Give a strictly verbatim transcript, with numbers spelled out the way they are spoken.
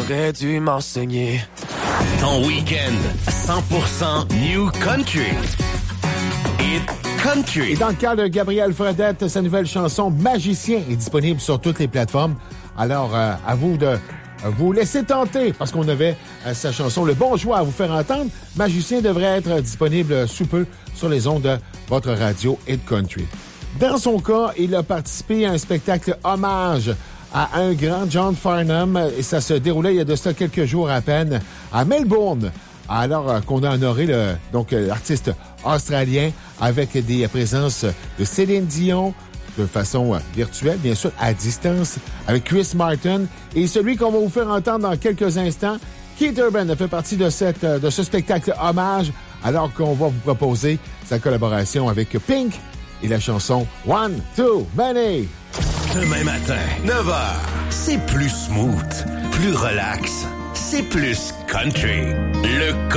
T'aurais dû m'enseigner. Ton week-end, cent pour cent New Country. Hit Country. Et dans le cas de Gabriel Fredette, sa nouvelle chanson Magicien est disponible sur toutes les plateformes. Alors, euh, à vous de vous laisser tenter, parce qu'on avait euh, sa chanson Le Bon Choix à vous faire entendre. Magicien devrait être disponible sous peu sur les ondes de votre radio Hit Country. Dans son cas, il a participé à un spectacle hommage à un grand John Farnham, et ça se déroulait il y a de ça quelques jours à peine à Melbourne. Alors euh, qu'on a honoré le, donc euh, l'artiste australien avec des présences de Céline Dion, de façon euh, virtuelle, bien sûr, à distance, avec Chris Martin. Et celui qu'on va vous faire entendre dans quelques instants, Keith Urban, a fait partie de, cette, euh, de ce spectacle hommage, alors qu'on va vous proposer sa collaboration avec Pink et la chanson One Too Many. Demain matin, neuf heures, c'est plus smooth, plus relax, c'est plus country. Le